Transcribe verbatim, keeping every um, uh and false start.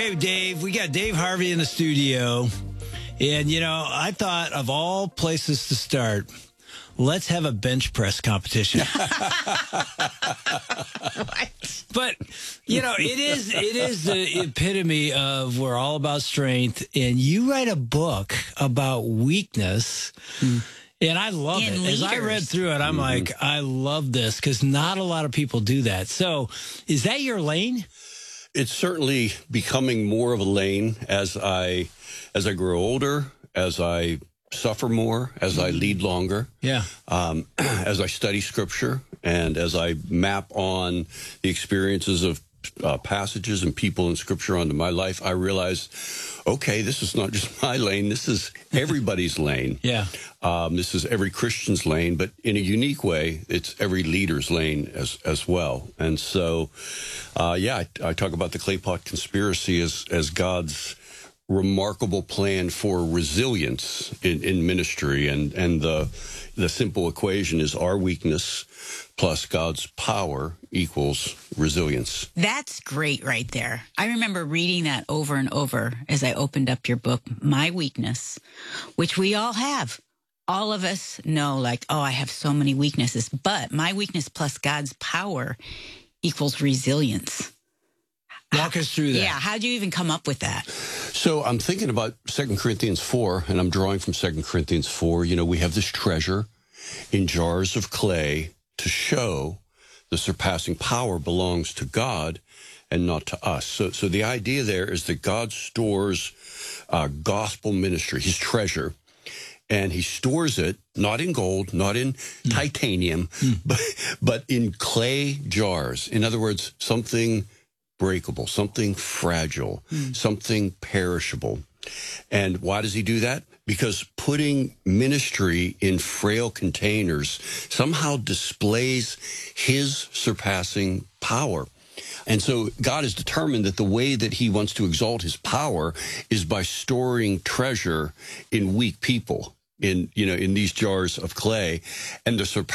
Hey, Dave, we got Dave Harvey in the studio. And, you know, I thought of all places to start, let's have a bench press competition. What? But, you know, it is it is the epitome of we're all about strength. And you write a book about weakness. Mm. And I love In it. leaders. As I read through it, I'm mm-hmm. like, I love this because not a lot of people do that. So is that your lane? It's certainly becoming more of a lane as I as I grow older, as I suffer more, as I lead longer, yeah, um, as I study Scripture, and as I map on the experiences of uh, passages and people in Scripture onto my life, I realize, okay, this is not just my lane. This is everybody's lane. Yeah. Um, this is every Christian's lane, but in a unique way, it's every leader's lane as as well. And so, uh, yeah, I, I talk about the clay pot conspiracy as as God's remarkable plan for resilience in, in ministry, and and the the simple equation is our weakness plus God's power equals resilience. That's great right there. I remember reading that over and over as I opened up your book, My Weakness, which we all have. All of us know, like, oh, I have so many weaknesses, but my weakness plus God's power equals resilience. Walk us through that. Yeah, how'd you even come up with that? So I'm thinking about Second Corinthians four, and I'm drawing from Second Corinthians four. You know, we have this treasure in jars of clay to show the surpassing power belongs to God and not to us. So, so the idea there is that God stores uh, gospel ministry, his treasure, and he stores it not in gold, not in mm. titanium, mm. but but in clay jars. In other words, something breakable, something fragile, mm. something perishable. And why does he do that? Because putting ministry in frail containers somehow displays his surpassing power. And so God has determined that the way that he wants to exalt his power is by storing treasure in weak people, in, you know, in these jars of clay. And the surpassing